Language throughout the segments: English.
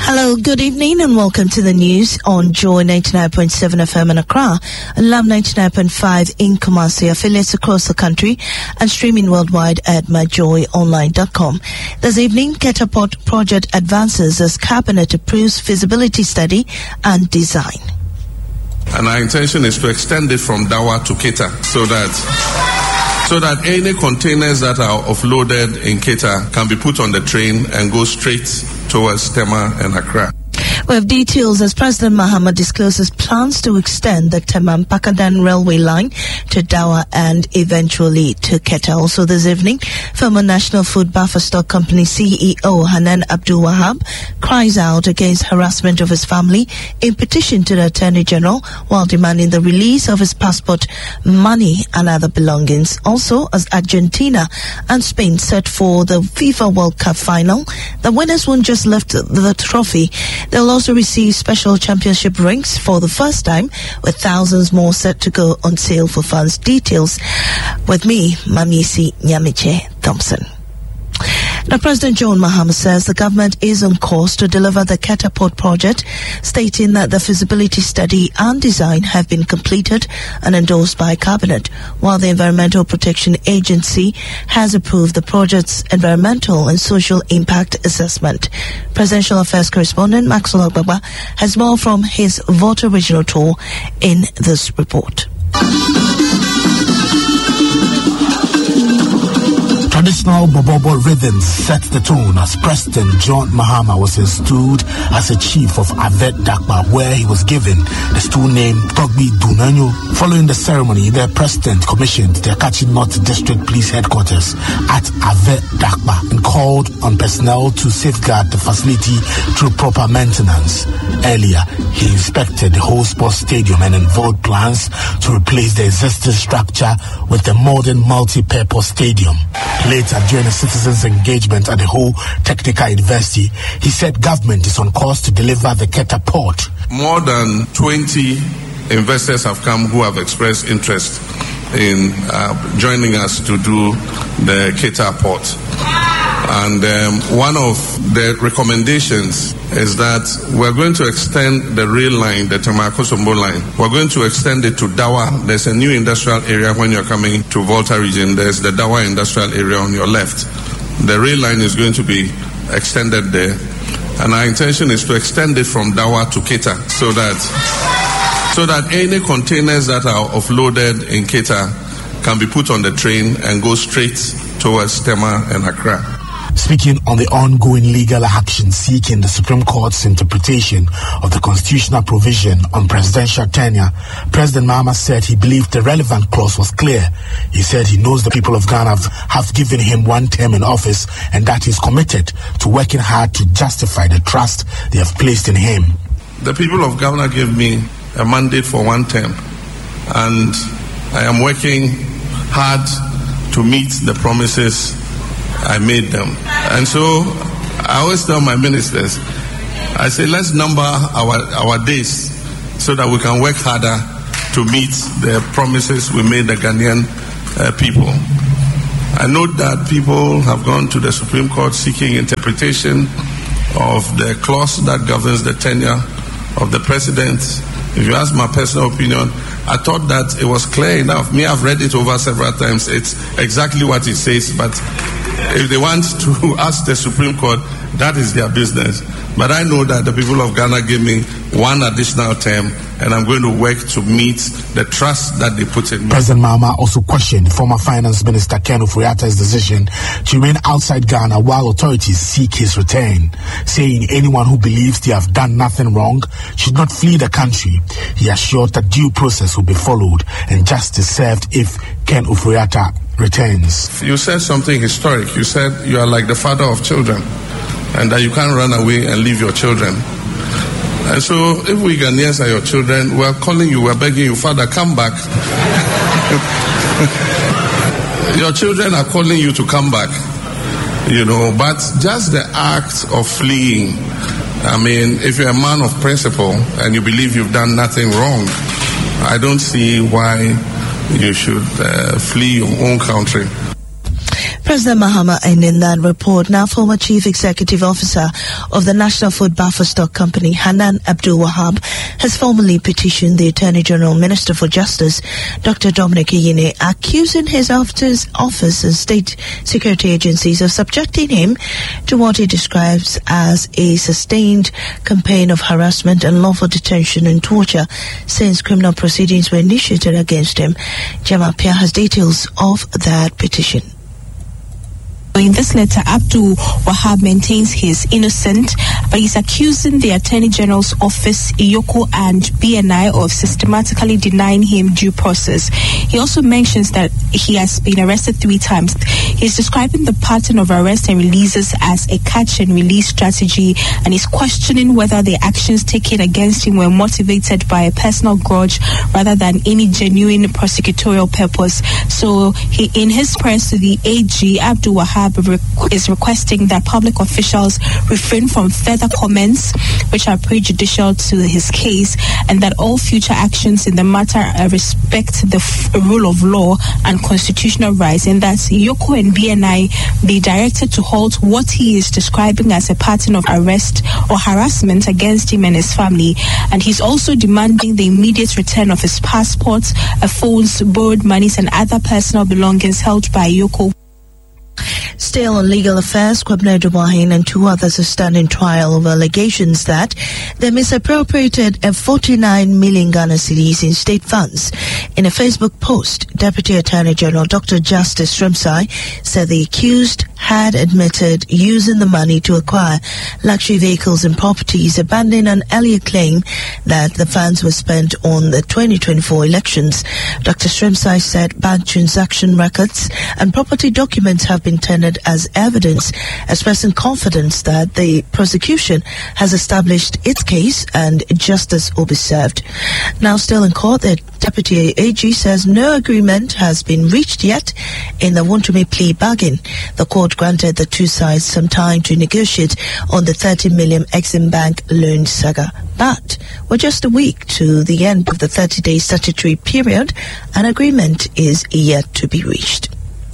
Hello, good evening and welcome to the news on Joy 99.7 FM in Accra and Love 99.5 in Kumasi, affiliates across the country and streaming worldwide at myjoyonline.com. This evening, Catapult project advances as Cabinet approves feasibility study and design. And our intention is to extend it from Dawa to Keta so that any containers that are offloaded in Keta can be put on the train and go straight towards Tema and Accra. We have details as President Mahama discloses plans to extend the Temam-Pakadan railway line to Dawa and eventually to Keta. Also this evening, former National Food Buffer Stock Company CEO Hanan Abdul Wahab cries out against harassment of his family in petition to the Attorney General while demanding the release of his passport, money and other belongings. Also, as Argentina and Spain set for the FIFA World Cup final, the winners won't just lift the trophy. They'll also receive special championship rings for the first time, with thousands more set to go on sale for fans. Details with me, Mamisi Nyamiche Thompson. Now, President John Mahama says the government is on course to deliver the Catapult project, stating that the feasibility study and design have been completed and endorsed by Cabinet, while the Environmental Protection Agency has approved the project's environmental and social impact assessment. Presidential Affairs correspondent Maxwell Ogbagba has more from his Volta regional tour in this report. Traditional Bobobo rhythms set the tone as President John Mahama was installed as a chief of Avet Dakba, where he was given the stool name Togbi Dunanyo. Following the ceremony, the president commissioned the Akachi North District Police Headquarters at Avet Dakba and called on personnel to safeguard the facility through proper maintenance. Earlier, he inspected the whole sports stadium and unveiled plans to replace the existing structure with a modern multi-purpose stadium. Later, during a citizens' engagement at the whole Technical University, he said government is on course to deliver the Catapult. More than 20 investors have come who have expressed interest in joining us to do the Catapult. And one of the recommendations is that we're going to extend the rail line, the Temakosombo line. We're going to extend it to Dawa. There's a new industrial area when you're coming to Volta region. There's the Dawa industrial area on your left. The rail line is going to be extended there. And our intention is to extend it from Dawa to Keta so that any containers that are offloaded in Keta can be put on the train and go straight towards Tema and Accra. Speaking on the ongoing legal action seeking the Supreme Court's interpretation of the constitutional provision on presidential tenure, President Mahama said he believed the relevant clause was clear. He said he knows the people of Ghana have given him one term in office and that he's committed to working hard to justify the trust they have placed in him. The people of Ghana gave me a mandate for one term, and I am working hard to meet the promises I made them. And so I always tell my ministers, I say, let's number our days so that we can work harder to meet the promises we made the Ghanaian people. I note that people have gone to the Supreme Court seeking interpretation of the clause that governs the tenure of the president. If you ask my personal opinion, I thought that it was clear enough. I've read it over several times. It's exactly what it says, but if they want to ask the Supreme Court, that is their business. But I know that the people of Ghana gave me one additional term, and I'm going to work to meet the trust that they put in me. President Mahama also questioned former Finance Minister Ken Ofori-Attah's decision to remain outside Ghana while authorities seek his return, saying anyone who believes they have done nothing wrong should not flee the country. He assured that due process will be followed and justice served if Ken Ofori-Attah returns. You said something historic. You said you are like the father of children and that you can't run away and leave your children. And so if we Ghanaians are your children, we're calling you, we're begging you, Father, come back. Your children are calling you to come back, but just the act of fleeing, I mean, if you're a man of principle and you believe you've done nothing wrong, I don't see why you should flee your own country. President Mahama, and in that report, now former Chief Executive Officer of the National Food Buffer Stock Company, Hanan Abdul Wahab, has formally petitioned the Attorney General Minister for Justice, Dr. Dominic Iyine, accusing his office and state security agencies of subjecting him to what he describes as a sustained campaign of harassment, unlawful detention and torture since criminal proceedings were initiated against him. Gemma Pia has details of that petition. In this letter, Abdul Wahab maintains he is innocent, but he's accusing the Attorney General's office, IYOCO and BNI of systematically denying him due process. He also mentions that he has been arrested 3 times. He's describing the pattern of arrest and releases as a catch and release strategy, and he's questioning whether the actions taken against him were motivated by a personal grudge rather than any genuine prosecutorial purpose. So in his press to the AG, Abdul Wahab is requesting that public officials refrain from further comments which are prejudicial to his case, and that all future actions in the matter respect the rule of law and constitutional rights, and that IYOCO and BNI be directed to halt what he is describing as a pattern of arrest or harassment against him and his family. And he's also demanding the immediate return of his passports, phones, borrowed monies and other personal belongings held by IYOCO. Still on legal affairs, Kwabena Dubois and 2 others are standing trial over allegations that they misappropriated 49 million Ghana cedis in state funds. In a Facebook post, Deputy Attorney General Dr. Justice Shremsai said the accused had admitted using the money to acquire luxury vehicles and properties, abandoning an earlier claim that the funds were spent on the 2024 elections. Dr. Shremsai said bank transaction records and property documents have been tendered as evidence, expressing confidence that the prosecution has established its case and justice will be served. Now still in court, the Deputy AG says no agreement has been reached yet in the Wontumi plea bargain. The court granted the 2 sides some time to negotiate on the 30 million Exim Bank loan saga. But we're just a week to the end of the 30-day statutory period. An agreement is yet to be reached.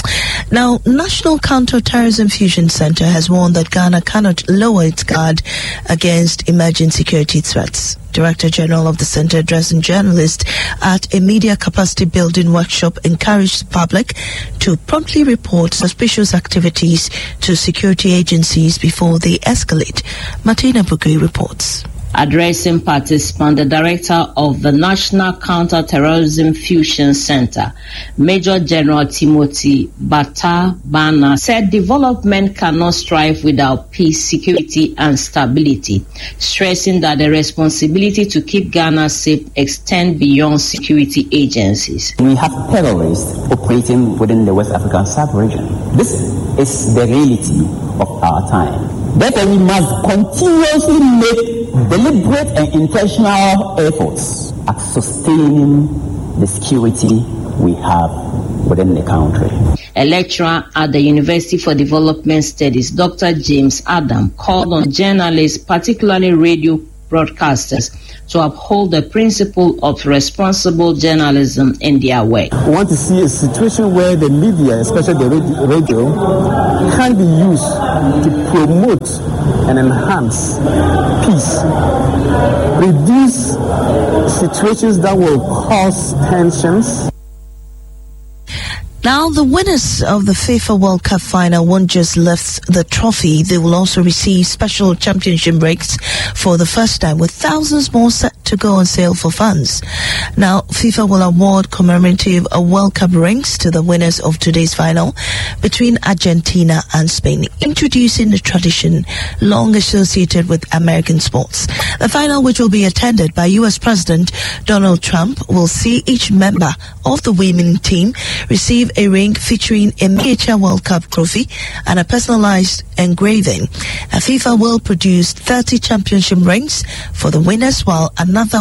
Now, National Counter-Terrorism Fusion Center has warned that Ghana cannot lower its guard against emerging security threats. Director General of the center, addressing journalists at a media capacity building workshop, encouraged the public to promptly report suspicious activities to security agencies before they escalate. Martina Bugui reports. Addressing participants, the director of the National Counter-Terrorism Fusion Center, Major General Timothy Bata-Bana, said development cannot strive without peace, security and stability, stressing that the responsibility to keep Ghana safe extends beyond security agencies. We have terrorists operating within the West African sub-region. This is the reality of our time. Therefore, we must continuously make deliberate and intentional efforts at sustaining the security we have within the country. A lecturer at the University for Development Studies, Dr. James Adam, called on journalists, particularly radio broadcasters, to uphold the principle of responsible journalism in their work. We want to see a situation where the media, especially the radio, can be used to promote and enhance peace, reduce situations that will cause tensions. Now, the winners of the FIFA World Cup final won't just lift the trophy, they will also receive special championship breaks for the first time, with thousands more set to go on sale for funds. Now, FIFA will award commemorative World Cup rings to the winners of today's final between Argentina and Spain, introducing the tradition long associated with American sports. The final, which will be attended by U.S. President Donald Trump, will see each member of the women team receive a ring featuring a miniature World Cup trophy and a personalized engraving. FIFA will produce 30 championship rings for the winners, while another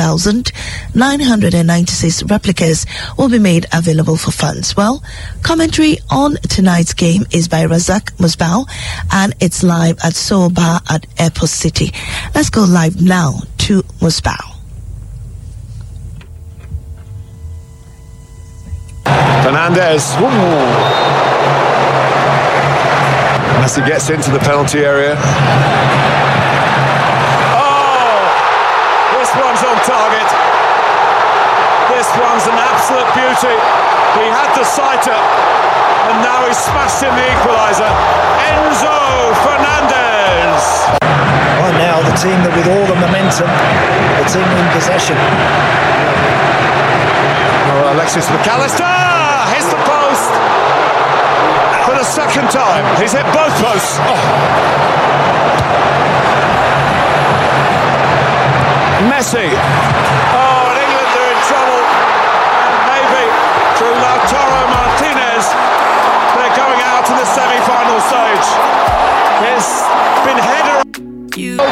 1,996 replicas will be made available for funds. Well, commentary on tonight's game is by Razak Musbao, and it's live at Seoul Bar at Airport City. Let's go live now to Musbao. Fernandez. as he gets into the penalty area. This one's on target. This one's an absolute beauty. He had the sighter, and now he's smashed in the equaliser. Enzo Fernandez. Right now, the team that with all the momentum, the team in possession. Oh, Alexis McAllister hits the post for the second time. He's hit both posts. Messi. Oh, and England are in trouble. And maybe through Lautaro Martinez, they're going out to the semi-final stage. It's been header.